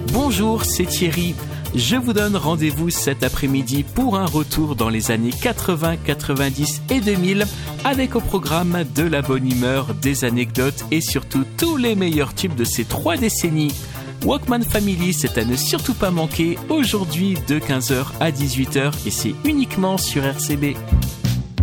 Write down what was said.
Bonjour, c'est Thierry. Je vous donne rendez-vous cet après-midi pour un retour dans les années 80, 90 et 2000 avec au programme de la bonne humeur, des anecdotes et surtout tous les meilleurs tubes de ces 3 décennies. Walkman Family, c'est à ne surtout pas manquer aujourd'hui de 15h à 18h et c'est uniquement sur RCB.